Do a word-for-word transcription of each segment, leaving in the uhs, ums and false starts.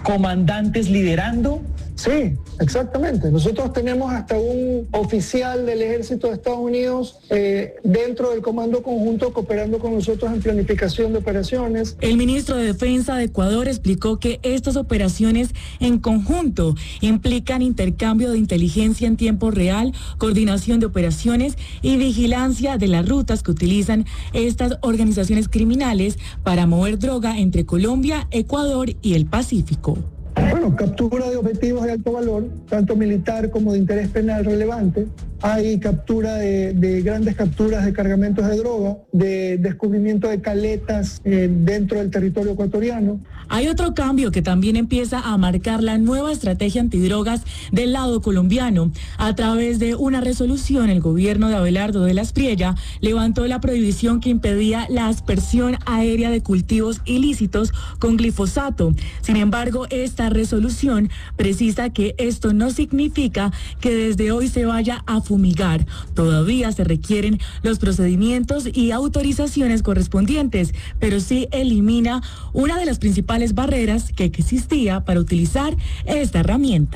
comandantes liderando. Sí, exactamente. Nosotros tenemos hasta un oficial del Ejército de Estados Unidos eh, dentro del Comando Conjunto cooperando con nosotros en planificación de operaciones. El ministro de Defensa de Ecuador explicó que estas operaciones en conjunto implican intercambio de inteligencia en tiempo real, coordinación de operaciones y vigilancia de las rutas que utilizan estas organizaciones criminales para mover droga entre Colombia, Ecuador y el Pacífico. Bueno, captura de objetivos de alto valor, tanto militar como de interés penal relevante. Hay captura de, de grandes capturas de cargamentos de droga, de descubrimiento de caletas eh, dentro del territorio ecuatoriano. Hay otro cambio que también empieza a marcar la nueva estrategia antidrogas del lado colombiano. A través de una resolución, el gobierno de Abelardo de la Espriella levantó la prohibición que impedía la aspersión aérea de cultivos ilícitos con glifosato. Sin embargo, esta resolución precisa que esto no significa que desde hoy se vaya a fumigar. Todavía se requieren los procedimientos y autorizaciones correspondientes, pero sí elimina una de las principales barreras que existía para utilizar esta herramienta.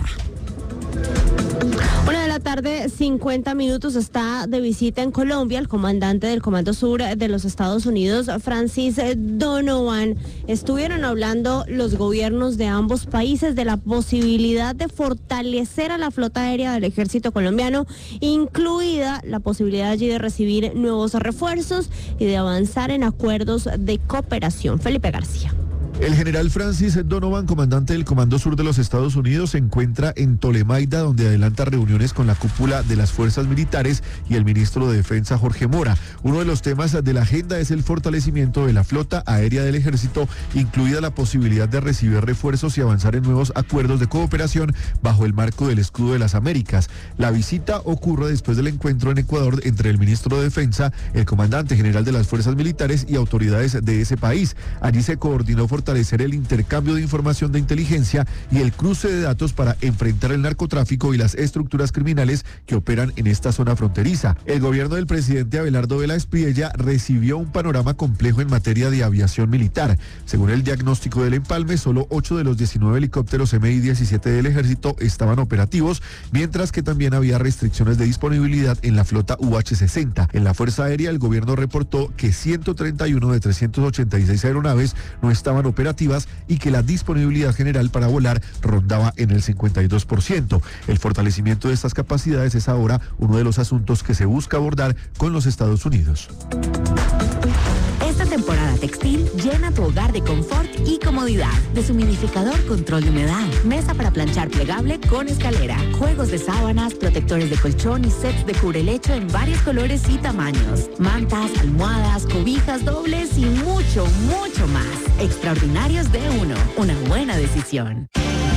Una de la tarde, cincuenta minutos, está de visita en Colombia el comandante del Comando Sur de los Estados Unidos, Francis Donovan. Estuvieron hablando los gobiernos de ambos países de la posibilidad de fortalecer a la flota aérea del ejército colombiano, incluida la posibilidad allí de recibir nuevos refuerzos y de avanzar en acuerdos de cooperación. Felipe García. El general Francis Donovan, comandante del Comando Sur de los Estados Unidos, se encuentra en Tolemaida, donde adelanta reuniones con la cúpula de las fuerzas militares y el ministro de Defensa, Jorge Mora. Uno de los temas de la agenda es el fortalecimiento de la flota aérea del ejército, incluida la posibilidad de recibir refuerzos y avanzar en nuevos acuerdos de cooperación bajo el marco del Escudo de las Américas. La visita ocurre después del encuentro en Ecuador entre el ministro de Defensa, el comandante general de las fuerzas militares y autoridades de ese país. Allí se coordinó fortalecimiento fortalecer el intercambio de información de inteligencia y el cruce de datos para enfrentar el narcotráfico y las estructuras criminales que operan en esta zona fronteriza. El gobierno del presidente Abelardo de la Espriella recibió un panorama complejo en materia de aviación militar. Según el diagnóstico del empalme, solo ocho de los diecinueve helicópteros M I diecisiete del ejército estaban operativos, mientras que también había restricciones de disponibilidad en la flota U H sesenta. En la Fuerza Aérea, el gobierno reportó que ciento treinta y uno de trescientas ochenta y seis aeronaves no estaban operativas operativas y que la disponibilidad general para volar rondaba en el cincuenta y dos por ciento. El fortalecimiento de estas capacidades es ahora uno de los asuntos que se busca abordar con los Estados Unidos. Esta temporada textil llena tu hogar de confort y comodidad. Deshumidificador, control de humedad, mesa para planchar plegable con escalera, juegos de sábanas, protectores de colchón y sets de cubrelecho en varios colores y tamaños, mantas, almohadas, cobijas dobles y mucho, mucho más. Extraordinarios de uno. Una buena decisión.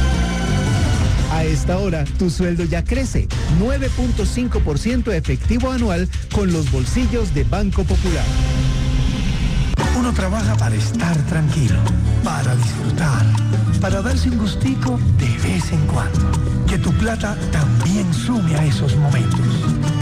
A esta hora, tu sueldo ya crece. nueve punto cinco por ciento efectivo anual con los bolsillos de Banco Popular. Uno trabaja para estar tranquilo, para disfrutar, para darse un gustico de vez en cuando. Que tu plata también sume a esos momentos.